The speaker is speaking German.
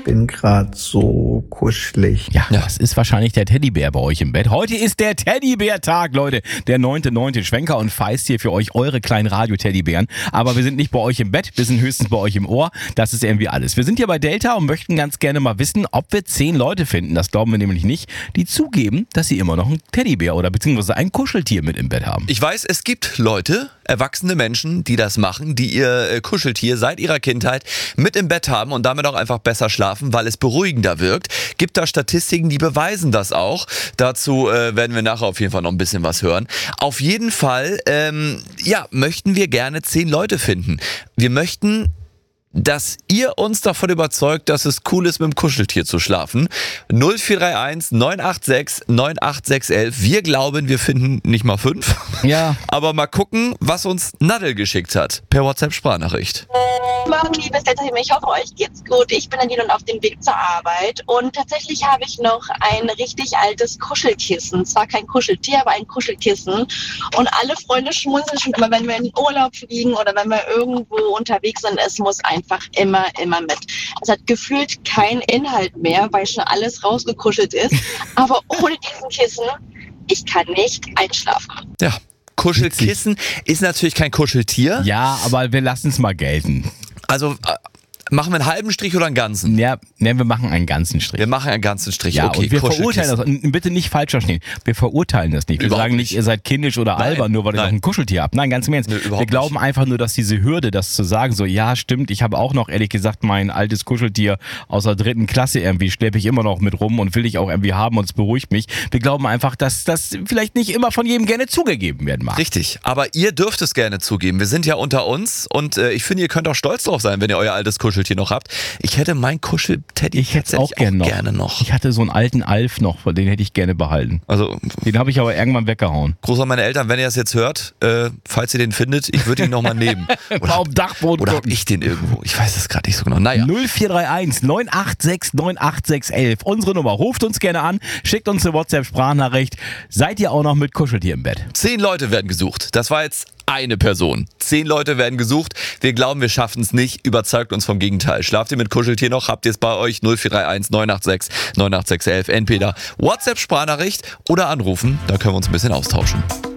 bin gerade so kuschelig. Ja, das ist wahrscheinlich der Teddybär bei euch im Bett. Heute ist der Teddybär-Tag, Leute. Der 9.9. Schwenker und Feist hier für euch, eure kleinen Radio-Teddybären. Aber wir sind nicht bei euch im Bett, wir sind höchstens bei euch im Ohr. Das ist irgendwie alles. Wir sind hier bei Delta und möchten ganz gerne mal wissen, ob wir 10 Leute finden, das glauben wir nämlich nicht, die zugeben, dass sie immer noch einen Teddybär oder beziehungsweise ein Kuscheltier mit im Bett haben. Ich weiß, es gibt Leute, erwachsene Menschen, die das machen, die ihr Kuscheltier seit ihrer Kindheit mit im Bett haben und damit auch einfach besser schlafen, weil es beruhigender wirkt. Gibt da Statistiken, die beweisen das auch. Dazu werden wir nachher auf jeden Fall noch ein bisschen was hören. Auf jeden Fall, möchten wir gerne 10 Leute finden. Wir möchten, dass ihr uns davon überzeugt, dass es cool ist, mit dem Kuscheltier zu schlafen. 0431 986 98611. Wir glauben, wir finden nicht mal 5. Ja. Aber mal gucken, was uns Nadel geschickt hat. Per WhatsApp-Sprachnachricht. Morgen, liebes Delta-Team, ich hoffe, euch geht's gut. Ich bin Nadine und auf dem Weg zur Arbeit. Und tatsächlich habe ich noch ein richtig altes Kuschelkissen. Zwar kein Kuscheltier, aber ein Kuschelkissen. Und alle Freunde schmunzeln schon immer, wenn wir in den Urlaub fliegen oder wenn wir irgendwo unterwegs sind. Es muss einfach immer mit. Es hat gefühlt keinen Inhalt mehr, weil schon alles rausgekuschelt ist. Aber ohne diesen Kissen, ich kann nicht einschlafen. Ja, Kuschelkissen ist natürlich kein Kuscheltier. Ja, aber wir lassen es mal gelten. Also machen wir einen halben Strich oder einen ganzen? Ja, wir machen einen ganzen Strich. Wir machen einen ganzen Strich, ja, okay. Und wir verurteilen das. Und bitte nicht falsch verstehen. Wir verurteilen das nicht. Wir Überhaupt sagen nicht, ihr seid kindisch oder albern, nur weil ihr noch ein Kuscheltier habt. Nein, ganz im Ernst. Wir glauben einfach nur, dass diese Hürde, das zu sagen, so, ja, stimmt, ich habe auch noch, ehrlich gesagt, mein altes Kuscheltier aus der 3. Klasse irgendwie, schleppe ich immer noch mit rum und will ich auch irgendwie haben und es beruhigt mich. Wir glauben einfach, dass das vielleicht nicht immer von jedem gerne zugegeben werden mag. Richtig, aber ihr dürft es gerne zugeben. Wir sind ja unter uns und ich finde, ihr könnt auch stolz drauf sein, wenn ihr euer altes Kuscheltier noch habt. Ich hätte mein Kuschelteddy auch gerne noch. Ich hatte so einen alten Alf noch, den hätte ich gerne behalten. Also, den habe ich aber irgendwann weggehauen. Gruß an meine Eltern, wenn ihr das jetzt hört, falls ihr den findet, ich würde ihn nochmal nehmen. Oder hab ich den irgendwo? Ich weiß es gerade nicht so genau. Naja. 0431 986 98611. Unsere Nummer. Ruft uns gerne an, schickt uns eine WhatsApp-Sprachnachricht. Seid ihr auch noch mit Kuscheltier im Bett? 10 Leute werden gesucht. Das war jetzt eine Person. 10 Leute werden gesucht. Wir glauben, wir schaffen es nicht. Überzeugt uns vom Gegenteil. Schlaft ihr mit Kuscheltier noch? Habt ihr es bei euch? 0431 986 98611. Entweder WhatsApp-Sprachnachricht oder anrufen. Da können wir uns ein bisschen austauschen.